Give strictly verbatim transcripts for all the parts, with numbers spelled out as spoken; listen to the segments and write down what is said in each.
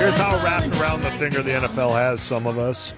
Here's how wrapped around the finger the N F L has some of us.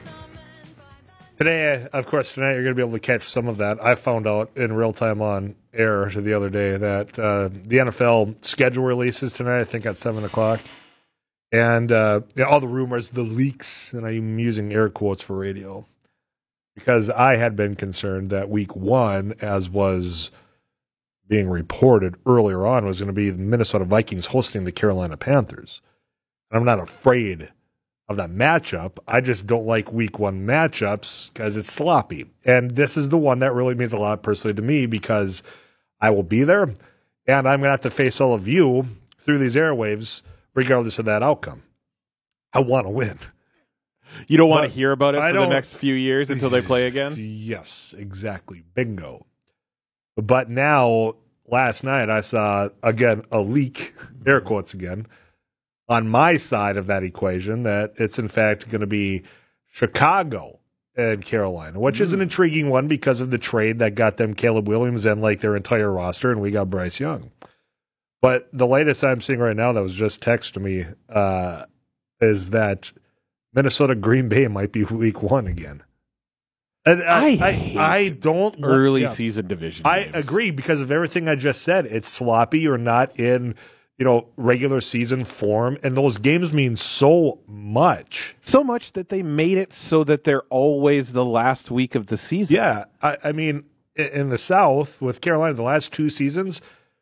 Today, of course, tonight you're going to be able to catch some of that. I found out in real time on air the other day that uh, the N F L schedule releases tonight, I think at seven o'clock. And uh, yeah, all the rumors, the leaks, and I'm using air quotes for radio, because I had been concerned that week one, as was being reported earlier on, was going to be the Minnesota Vikings hosting the Carolina Panthers. And I'm not afraid of that matchup. I just don't like week one matchups because it's sloppy. And this is the one that really means a lot personally to me, because I will be there and I'm going to have to face all of you through these airwaves regardless of that outcome. I want to win. You don't want But to hear about it I for the don't- next few years until they play again? Yes, exactly. Bingo. But now, last night, I saw, again, a leak, air quotes again, on my side of that equation, that it's in fact going to be Chicago and Carolina, which mm. is an intriguing one because of the trade that got them Caleb Williams and like their entire roster, and we got Bryce Young. But the latest I'm seeing right now that was just texted to me uh, is that Minnesota Green Bay might be week one again. And I, I, I, hate I don't early yeah. season division I games. agree because of everything I just said. It's sloppy. You're not in, you know, regular season form, and those games mean so much. So much that they made it so that they're always the last week of the season. Yeah, I, I mean, in the South with Carolina, the last two seasons,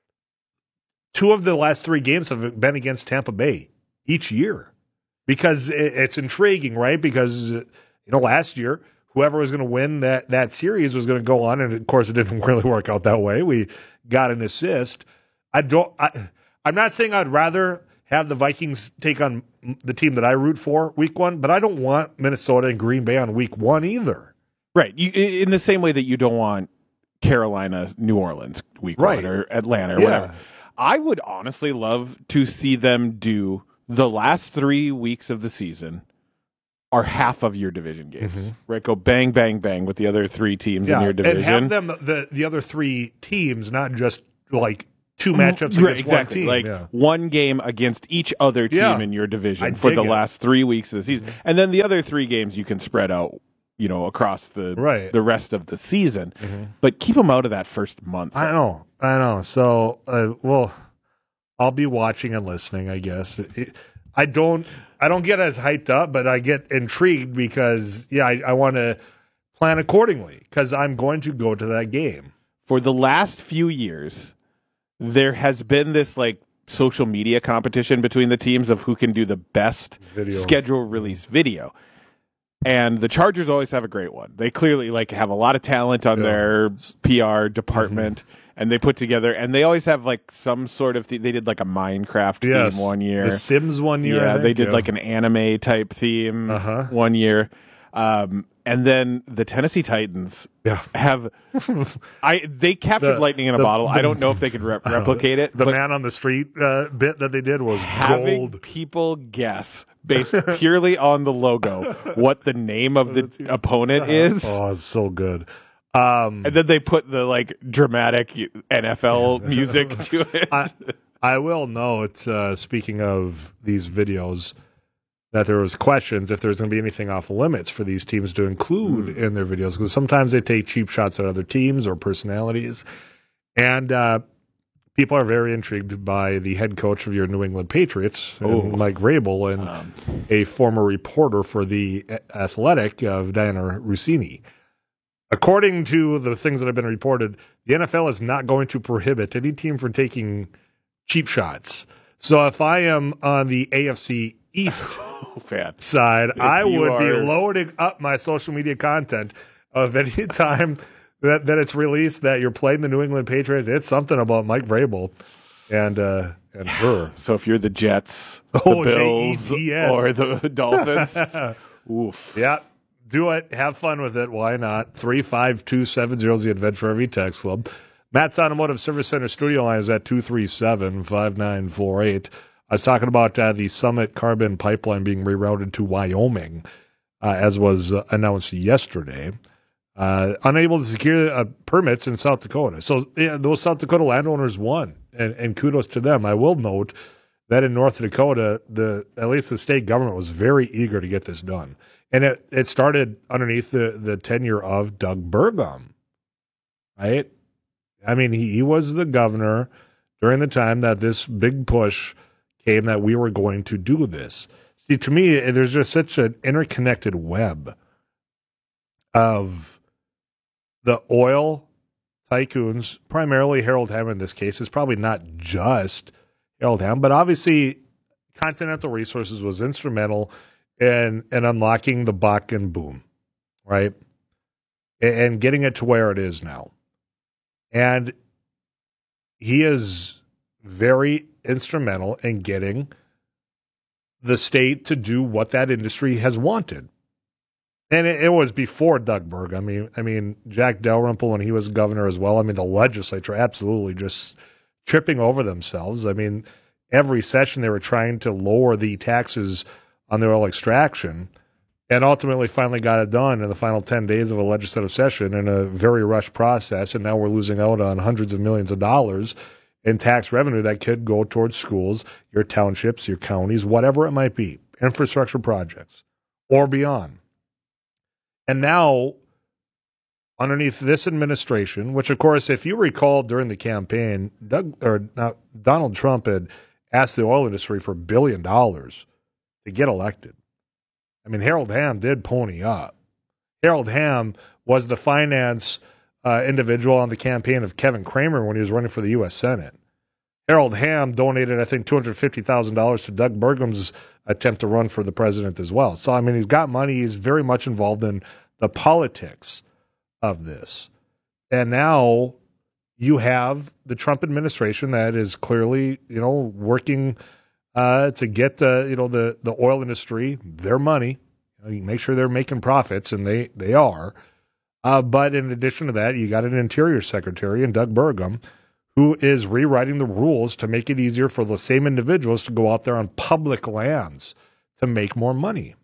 two of the last three games have been against Tampa Bay each year, because it's intriguing, right? Because you know, last year, whoever was going to win that, that series was going to go on, and of course, it didn't really work out that way. We got an assist. I don't. I, I'm not saying I'd rather have the Vikings take on the team that I root for week one, but I don't want Minnesota and Green Bay on week one either. Right. You, in the same way that you don't want Carolina, New Orleans week Right. one, or Atlanta, or Yeah. whatever. I would honestly love to see them do the last three weeks of the season are half of your division games, Mm-hmm. right? Go bang, bang, bang with the other three teams Yeah, in your division. and have them the the other three teams, not just like two matchups against Right, exactly. one team. Like yeah. one game against each other team Yeah. in your division I for dig the it. last three weeks of the season. Mm-hmm. And then the other three games you can spread out, you know, across the Right. the rest of the season. Mm-hmm. But keep them out of that first month. I know, I know. So, uh, well, I'll be watching and listening, I guess. It, I don't, I don't get as hyped up, but I get intrigued because, yeah, I, I want to plan accordingly because I'm going to go to that game. For the last few years, there has been this like social media competition between the teams of who can do the best Video. schedule release video. And the Chargers always have a great one. They clearly like have a lot of talent on Yeah. their P R department, mm-hmm. and they put together, and they always have like some sort of, th- they did like a Minecraft Yes. theme one year. The Sims one year. I Yeah, think, they did yeah. like an anime type theme Uh-huh. one year. Um, and then the Tennessee Titans Yeah. have, I they captured The- lightning in a the- bottle. the- I don't know if they could re- replicate it. The but man on the street uh, bit that they did was having gold. people guess based purely on the logo what the name of the opponent is. Oh, it's so good. Um, And then they put the like dramatic N F L music to it. I, I will note, uh, speaking of these videos, that there was questions if there's going to be anything off limits for these teams to include Mm. in their videos, because sometimes they take cheap shots at other teams or personalities. And uh, people are very intrigued by the head coach of your New England Patriots, Oh. and Mike Vrabel, and Um, a former reporter for the Athletic of Diana Rossini. According to the things that have been reported, the N F L is not going to prohibit any team from taking cheap shots. So if I am on the A F C East fan. side, If I you would be are- loading up my social media content of any time that, that it's released that you're playing the New England Patriots. It's something about Mike Vrabel and uh, and her. So if you're the Jets, Oh, the Bills, J E T S. or the Dolphins, oof. Yeah, do it. Have fun with it. Why not? three five two seven zero is the Adventure Every Text Club. Matt's Automotive Service Center studio line is at two three seven, five nine four eight. I was talking about uh, the Summit Carbon Pipeline being rerouted to Wyoming, uh, as was uh, announced yesterday. Uh, unable to secure uh, permits in South Dakota. So yeah, those South Dakota landowners won, and, and kudos to them. I will note that in North Dakota, the at least the state government was very eager to get this done. And it, it started underneath the, the tenure of Doug Burgum, right? I mean, he, he was the governor during the time that this big push came that we were going to do this. See, to me, there's just such an interconnected web of the oil tycoons, primarily Harold Hamm in this case. It's probably not just Harold Hamm, but obviously Continental Resources was instrumental in, in unlocking the Bakken boom, right? And, and getting it to where it is now. And he is very instrumental in getting the state to do what that industry has wanted. And it, it was before Doug Burgum. I mean, I mean, Jack Dalrymple, when he was governor as well. I mean, the legislature absolutely just tripping over themselves. I mean, every session they were trying to lower the taxes on the oil extraction, and ultimately finally got it done in the final ten days of a legislative session in a very rushed process. And now we're losing out on hundreds of millions of dollars in tax revenue that could go towards schools, your townships, your counties, whatever it might be, infrastructure projects or beyond. And now, underneath this administration, which, of course, if you recall during the campaign, Doug or uh, Donald Trump had asked the oil industry for a billion dollars to get elected. I mean, Harold Hamm did pony up. Harold Hamm was the finance uh, individual on the campaign of Kevin Cramer when he was running for the U S Senate. Harold Hamm donated, I think, two hundred fifty thousand dollars to Doug Burgum's attempt to run for the president as well. So, I mean, he's got money. He's very much involved in the politics of this. And now you have the Trump administration that is clearly, you know, working uh, to get, uh, you know, the, the oil industry their money. You know, you make sure they're making profits, and they, they are. Uh, but in addition to that, you got an Interior Secretary in Doug Burgum who is rewriting the rules to make it easier for the same individuals to go out there on public lands to make more money.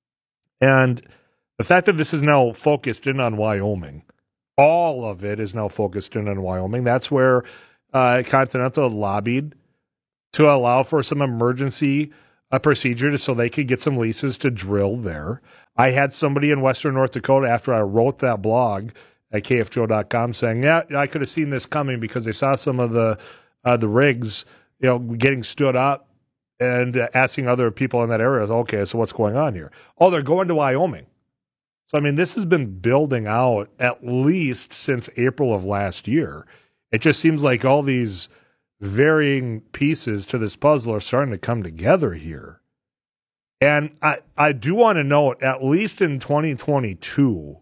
And the fact that this is now focused in on Wyoming, all of it is now focused in on Wyoming. That's where uh, Continental lobbied to allow for some emergency uh, procedure so they could get some leases to drill there. I had somebody in Western North Dakota after I wrote that blog at K F G O dot com saying, yeah, I could have seen this coming because they saw some of the uh, the rigs, you know, getting stood up and uh, asking other people in that area, okay, so what's going on here? Oh, they're going to Wyoming. So, I mean, this has been building out at least since April of last year. It just seems like all these varying pieces to this puzzle are starting to come together here. And I, I do want to note, at least in twenty twenty-two,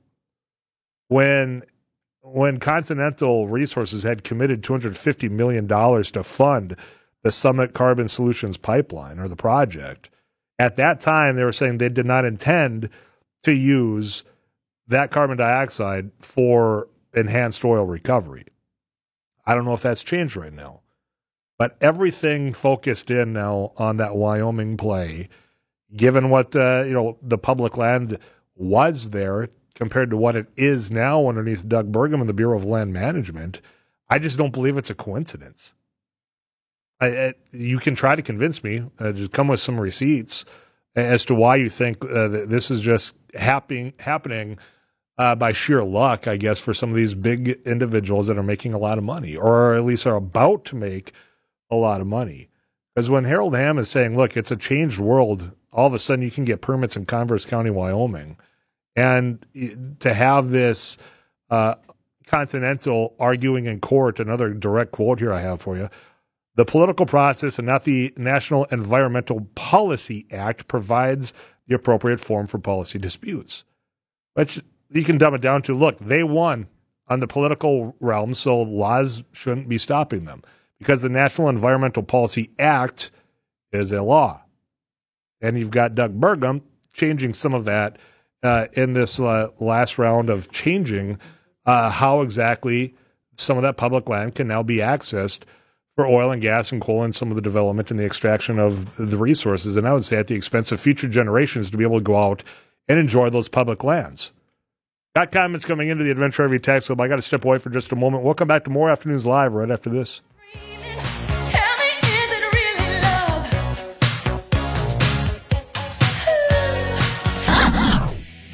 when when Continental Resources had committed two hundred fifty million dollars to fund the Summit Carbon Solutions pipeline or the project, at that time they were saying they did not intend to use that carbon dioxide for enhanced oil recovery. I don't know if that's changed right now. But everything focused in now on that Wyoming play, given what uh, you know the public land was there compared to what it is now underneath Doug Burgum and the Bureau of Land Management, I just don't believe it's a coincidence. I, I, you can try to convince me, uh, just come with some receipts as to why you think uh, that this is just happening happening uh, by sheer luck, I guess, for some of these big individuals that are making a lot of money, or at least are about to make a lot of money. Because when Harold Hamm is saying, look, it's a changed world, all of a sudden you can get permits in Converse County, Wyoming. And to have this uh, Continental arguing in court, another direct quote here I have for you, the political process and not the National Environmental Policy Act provides the appropriate forum for policy disputes. Which you can dumb it down to, look, they won on the political realm, so laws shouldn't be stopping them. Because the National Environmental Policy Act is a law. And you've got Doug Burgum changing some of that uh, in this uh, last round of changing uh, how exactly some of that public land can now be accessed for oil and gas and coal and some of the development and the extraction of the resources. And I would say at the expense of future generations to be able to go out and enjoy those public lands. Got comments coming into the Adventure Every Tax Club. I got to step away for just a moment. We'll come back to more Afternoons Live right after this. Tell me, is it really love?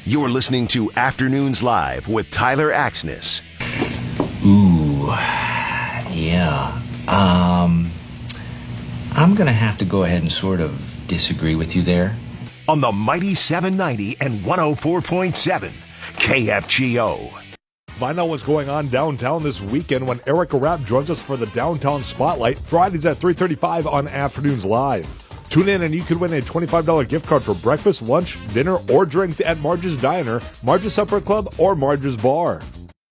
You're listening to Afternoons Live with Tyler Axness. Ooh, yeah. Um, I'm going to have to go ahead and sort of disagree with you there. On the Mighty seven ninety and one oh four point seven K F G O. Find out what's going on downtown this weekend when Erica Rapp joins us for the Downtown Spotlight, Fridays at three thirty-five on Afternoons Live. Tune in and you could win a twenty-five dollars gift card for breakfast, lunch, dinner, or drinks at Marge's Diner, Marge's Supper Club, or Marge's Bar.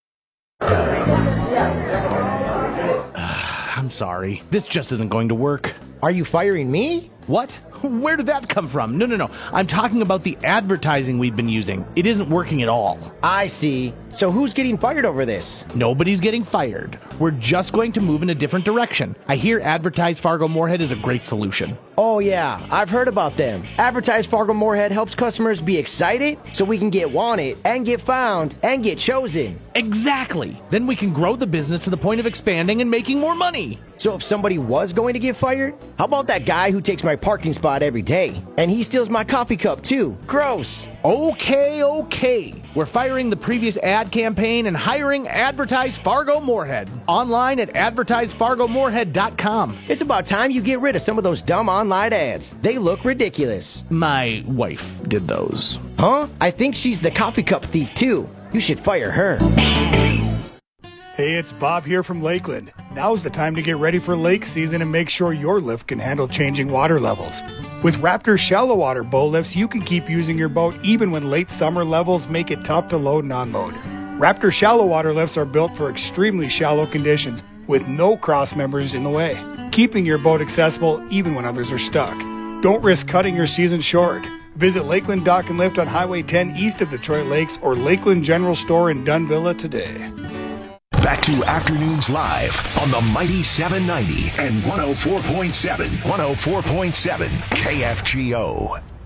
I'm sorry. This just isn't going to work. Are you firing me? What? Where did that come from? No, no, no. I'm talking about the advertising we've been using. It isn't working at all. I see. So who's getting fired over this? Nobody's getting fired. We're just going to move in a different direction. I hear Advertise Fargo Moorhead is a great solution. Oh yeah, I've heard about them. Advertise Fargo Moorhead helps customers be excited so we can get wanted and get found and get chosen. Exactly. Then we can grow the business to the point of expanding and making more money. So if somebody was going to get fired, how about that guy who takes my parking spot every day? And he steals my coffee cup too. Gross. Okay, okay. We're firing the previous ad campaign and hiring Advertise Fargo Moorhead. Online at advertise fargo moorhead dot com. It's about time you get rid of some of those dumb online ads. They look ridiculous. My wife did those. Huh? I think she's the coffee cup thief too. You should fire her. Hey, it's Bob here from Lakeland. Now's the time to get ready for lake season and make sure your lift can handle changing water levels. With Raptor shallow water bow lifts, you can keep using your boat even when late summer levels make it tough to load and unload. Raptor shallow water lifts are built for extremely shallow conditions with no cross members in the way, keeping your boat accessible even when others are stuck. Don't risk cutting your season short. Visit Lakeland Dock and Lift on Highway ten east of Detroit Lakes or Lakeland General Store in Dunvilla today. Back to Afternoons Live on the Mighty seven ninety and one oh four point seven, one oh four point seven K F G O.